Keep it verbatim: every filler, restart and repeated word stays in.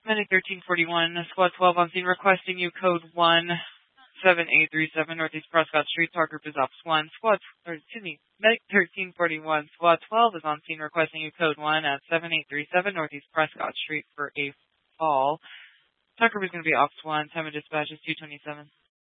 Medic thirteen forty-one, Squad twelve on scene requesting you code one seven eight three seven Northeast Prescott Street. Target group is Ops one. Squad, or excuse me, Medic thirteen forty-one, Squad twelve is on scene requesting you code one at seven eight three seven Northeast Prescott Street for a fall. Target group is going to be Ops one. Time of dispatch is two twenty-seven.